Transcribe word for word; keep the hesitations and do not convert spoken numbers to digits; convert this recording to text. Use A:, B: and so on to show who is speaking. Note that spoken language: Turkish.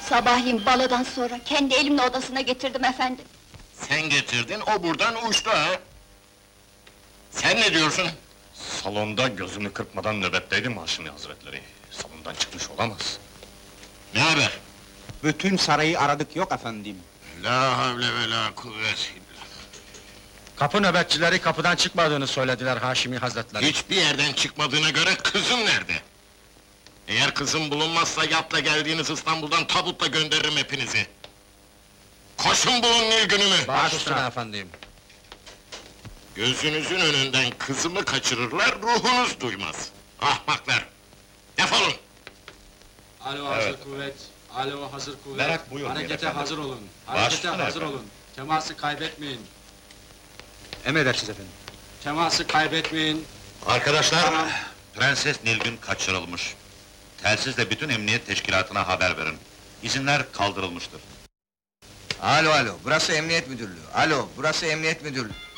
A: Sabahleyin balodan sonra kendi elimle odasına getirdim efendim.
B: Sen getirdin, o buradan uçtu ha! Sen ne diyorsun?
C: Salonda gözümü kırpmadan nöbetteydim Haşimi Hazretleri. Salondan çıkmış olamaz.
B: Ne haber?
D: Bütün sarayı aradık, yok efendim.
B: La havle ve la kuvvet illa.
E: Kapı nöbetçileri kapıdan çıkmadığını söylediler Haşimi Hazretleri.
B: Hiçbir yerden çıkmadığına göre kızım nerede? Eğer kızım bulunmazsa yatla geldiğiniz İstanbul'dan tabutla gönderirim hepinizi. Koşun bulun Nilgün'ümü!
E: Baş üstüne efendim.
B: Gözünüzün önünden kızımı kaçırırlar, ruhunuz duymaz. Ahmaklar! Defolun!
F: Alo hazır kuvvet, alo hazır kuvvet.
C: Merak buyurun
F: Harekete
C: efendim.
F: hazır olun, harekete
C: üstüne
F: hazır
C: efendim.
F: olun. Teması kaybetmeyin,
D: Emredersiniz efendim.
F: teması kaybetmeyin.
G: Arkadaşlar, Prenses Nilgün kaçırılmış. Telsizle bütün emniyet teşkilatına haber verin. İzinler kaldırılmıştır.
H: Alo alo, burası emniyet müdürlüğü. Alo, burası emniyet müdürlüğü.